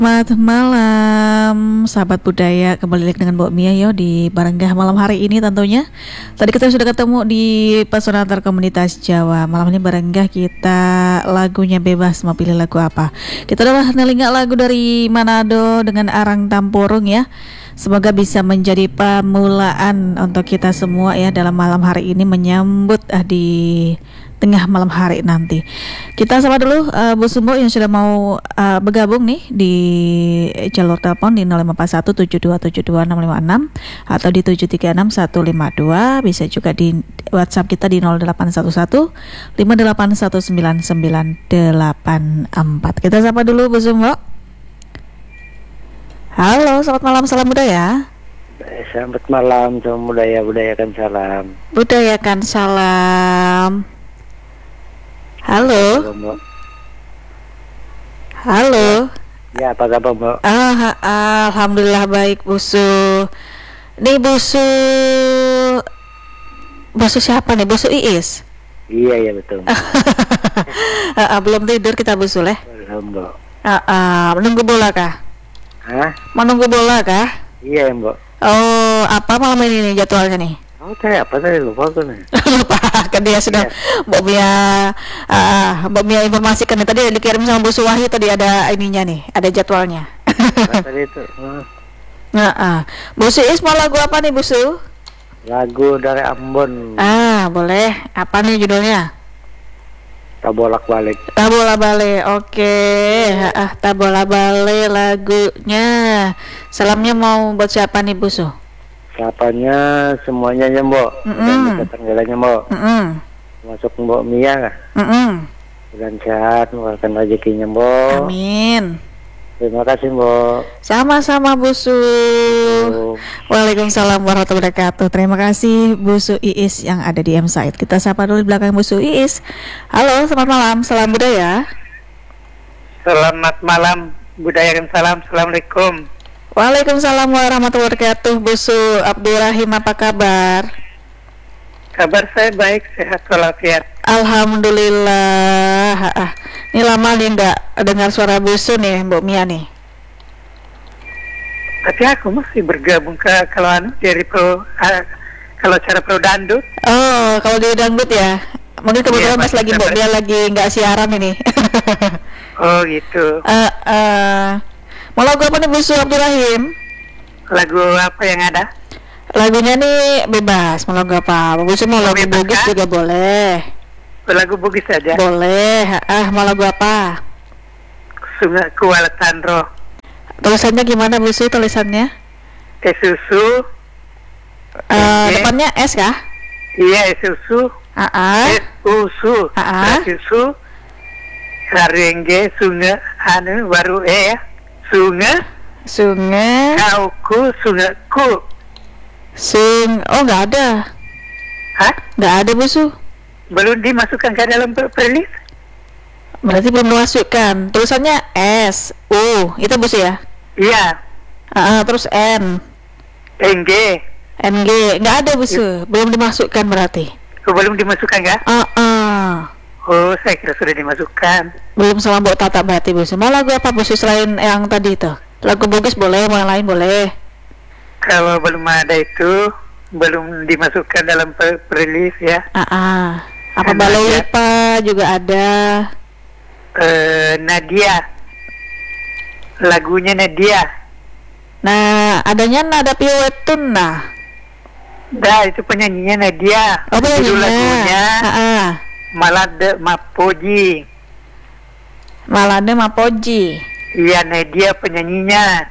Selamat malam, sahabat budaya. Kembali lagi dengan Mbak Mia yo di Barenggah malam hari ini tentunya. Tadi kita sudah ketemu di Pesona Antar Komunitas Jawa. Malam ini Barenggah kita lagunya bebas, mau pilih lagu apa. Kita udah nelinga lagu dari Manado dengan Arang Tampurung ya. Semoga bisa menjadi permulaan untuk kita semua ya dalam malam hari ini menyambut di tengah malam hari nanti. Kita sapa dulu Bu Sumbo yang sudah mau bergabung nih di jalur telepon di 084172725656 atau di 736-152. Bisa juga di WhatsApp kita di 0811-58199984. Kita sapa dulu Bu Sumbo. Halo, selamat malam, salam budaya. Selamat malam, salam budaya, budayakan salam. Budayakan salam. Halo. Halo. Ya, apa kabar, Mbak? Alhamdulillah baik, Busu. Nih Busu siapa nih? Busu Iis? Iya betul. Belum tidur kita Busu leh. Belum, Mbak. Menunggu bola kah? Hah? Menunggu bola kah? Iya, Mbak. Oh, apa malam ini nih jadwalnya nih? Oh, saya apa tadi lupa aku nih. Lupa kan dia sudah Mbak Mia informasikan nih, tadi dikirim sama Bu Suwahyu, tadi ada ininya nih, ada jadwalnya. Tadi itu. Bu Suis mau lagu apa nih Bu Su? Lagu dari Ambon. Boleh. Apa nih judulnya? Tak bolak-balik. Tak bola-balik. Oke. Tak bola-balik lagunya. Salamnya mau buat siapa nih Bu Su? Siapanya semuanya ya, Mbak. Dan tetanggalanya, Mbak. Masuk Mbak Mia nggak? Dan sehat, mengeluarkan rezekinya, Mbak. Amin. Terima kasih, Mbak. Sama-sama Bu Su. Waalaikumsalam warahmatullahi wabarakatuh. Terima kasih Bu Su Iis yang ada di M-Site. Kita sapa dulu di belakang Bu Su Iis. Halo, selamat malam, salam budaya. Selamat malam, budayakan salam. Assalamualaikum. Waalaikumsalam warahmatullahi wabarakatuh. Bu Su Abdurrahim, apa kabar? Kabar saya baik, sehat walafiat. Alhamdulillah. Ini lama nih nggak dengar suara Bu Su nih, Mbak Mia nih. Tapi aku masih bergabung dari kalau cara pro dangdut. Oh, kalau di dangdut ya. Mungkin kebetulan pas lagi Mbak Mia lagi nggak siaran ini. Oh gitu. Mau lagu apa nih Bu Su Abdurrahim? Lagu apa yang ada? Lagunya nih bebas, mau lagu apa? Bu Su mau lagu Bugis juga boleh. Lagu Bugis saja. Boleh. Mau lagu apa? Sungai Kuala Tandro. Tulisannya gimana Bu Su tulisannya? Susu. Depannya S kah? Iya, susu. Susu. Susu. Sarengge sungai baru ya. Sungai Kauku Sungaku. Oh nggak ada. Hah? Nggak ada Bu Su. Belum dimasukkan ke dalam playlist? Berarti belum dimasukkan. Tulisannya S U itu Bu Su ya? Iya. Terus N NG nggak ada Bu Su. Belum dimasukkan berarti. Belum dimasukkan nggak? Oh, saya kira sudah dimasukkan. Belum sama Mbok Tata berarti Bu Su. Mau lagu apa Bu Su selain yang tadi itu? Lagu Bugis boleh, mau yang lain boleh. Kalau belum ada itu, belum dimasukkan dalam playlist ya. Apa Balai Lipa juga ada. Nadia. Lagunya Nadia. Nah, adanya Nada Piwetun nah. Itu penyanyinya Nadia. Oh, penyanyinya. Lagunya Malade Mapoji. Iya, Nadia penyanyinya.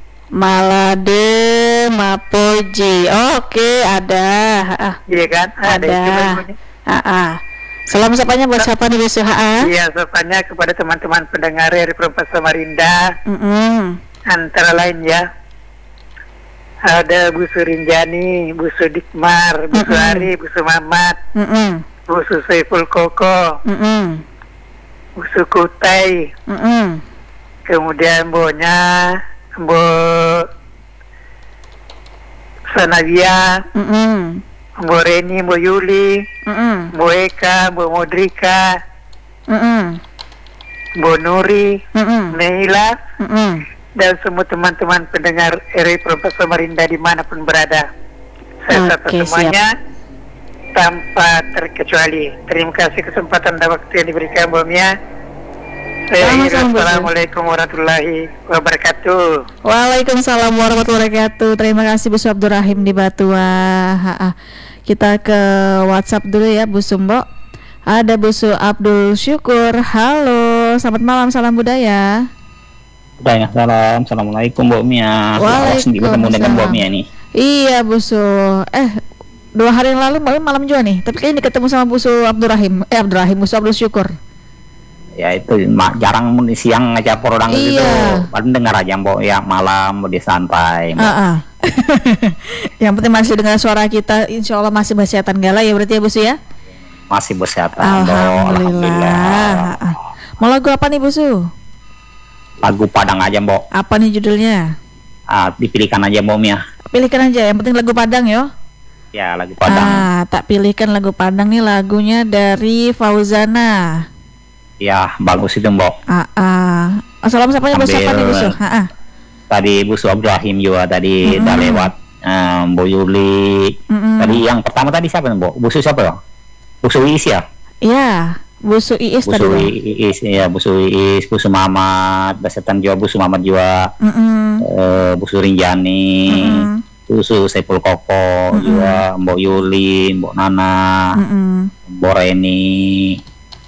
Malade Mapoji. Oke, ada. Iya kan? Ada. Salam sapanya buat siapa nih Bu Su? Iya, sapanya kepada teman-teman pendengar dari Perempat Samarinda. Antara lain ya, ada Bu Su Rinjani, Bu Su Dikmar, Bu Su Ari, Bu Su Mamat, Bu Su Saiful Koko, Bu Su Kutai, kemudian Bonya, Bu Sanavia, Bu Reni, Bu Yuli, Bu Eka, Bu Modrika, Bu Nuri, Neila, dan semua teman-teman pendengar RI Provinsi Samarinda dimanapun berada. Saya sapa semuanya tanpa terkecuali. Terima kasih kesempatan dan waktu yang diberikan Bu Mia. Assalamualaikum warahmatullahi wabarakatuh. Waalaikumsalam warahmatullahi wabarakatuh. Terima kasih Bu Abdurrahim di Batua. Kita ke WhatsApp dulu ya Bu Sumbo. Ada Bu Abdul Syukur. Halo, selamat malam, salam budaya. Budaya, salam. Assalamualaikum Bu Mia. Waalaikumsalam. Ketemu dengan Bu Mia nih. Iya Bu 2 hari yang lalu malam juga nih. Tapi kayaknya ketemu sama Bu Abdurrahim. Bu Abdul Syukur. Ya itu jarang siang ngajak orang gitu. Paling dengar aja Mbok ya malam di santai. Yang penting masih dengar suara kita, insya Allah masih kesehatan gala ya berarti ya Bu ya? Masih kesehatan. Alhamdulillah. Mau lagu apa nih Bu? Lagu Padang aja Mbok. Apa nih judulnya? Dipilihkan aja Mbok Mia. Pilihkan aja, yang penting lagu Padang yo. Ya lagu Padang. Tak pilihkan lagu Padang nih, lagunya dari Fauzana. Ya bagus itu Mbok. Assalamualaikum Bu siapa nih Bu? Tadi Bu Abdurrahim juga tadi udah lewat. Bu Yuli. Tadi yang pertama tadi siapa nih Mbok? Bu siapa ya? Bu Iis ya? Iya, Bu Iis tadi. Bu Iis ya, Bu Iis, Bu Mamat, beserta juga Bu Mamat juga. Bu Rinjani. Bu Saiful Koko juga, Mbok Yuli, Mbok Nana, Mbok Reni.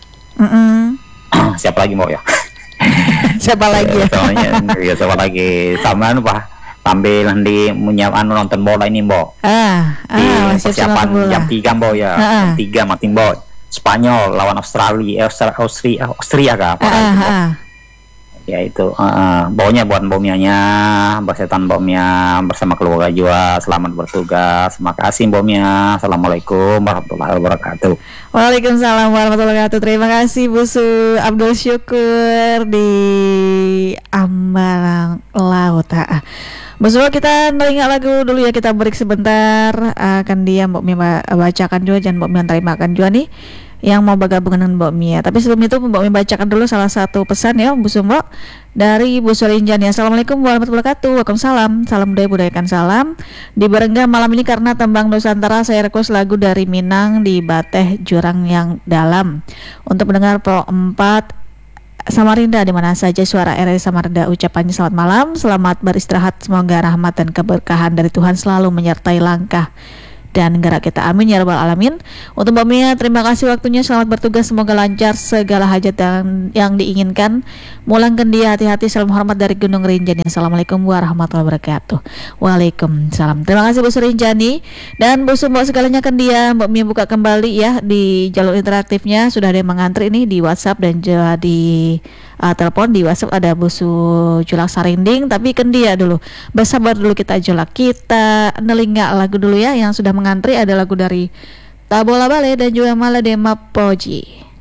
Siapa lagi Mbok ya? Siapa lagi ya? Siapa lagi? Sama Pak sambil nanti menyiapkan nonton bola ini Mbok. Persiapan jam 3 Mbok ya. Jam 3 mati Mbok. Spanyol lawan Austria kah? Ya itu baunya buat Mbok Mianya, bersetan Mbok Mia bersama keluarga juga, selamat bertugas. Terima kasih Mbok Mia. Assalamualaikum warahmatullahi wabarakatuh. Waalaikumsalam warahmatullahi wabarakatuh. Terima kasih Bu Abdul Syukur di Ambalang Laut. Bu kita neringat lagu dulu ya, kita break sebentar. Akan dia Mbok Mia bacakan juga, jangan Mbok Mia terimakan juga nih yang mau bergabung dengan Mbok Mia. Tapi sebelum itu Mbok Mia bacakan dulu salah satu pesan ya Bu Sumbo dari Bu Rinjani. Assalamualaikum warahmatullahi wabarakatuh. Waalaikumsalam. Salam budaya, budayakan salam. Di Barenggah malam ini karena tembang Nusantara, saya request lagu dari Minang di Bateh Jurang yang Dalam. Untuk mendengar Pro 4 Samarinda di mana saja suara RRI Samarinda, ucapannya selamat malam, selamat beristirahat, semoga rahmat dan keberkahan dari Tuhan selalu menyertai langkah dan negara kita, amin ya rabbal alamin. Untuk Mbak Mia, terima kasih waktunya, selamat bertugas, semoga lancar segala hajat yang diinginkan. Mulangkan dia, hati-hati, salam hormat dari Gunung Rinjani. Assalamualaikum warahmatullahi wabarakatuh. Waalaikumsalam. Terima kasih Bu Rinjani dan Bu Mbak segalanya kan dia. Mbak Mia buka kembali ya di jalur interaktifnya, sudah ada yang mengantri ini di WhatsApp dan juga di telepon. Di WhatsApp ada Bu Julak Sarinding, tapi kan dia dulu bersabar dulu, kita jolak, kita nelingak lagu dulu ya. Yang sudah mengantri ada lagu dari Tabola Bale dan juga Maladema Poji.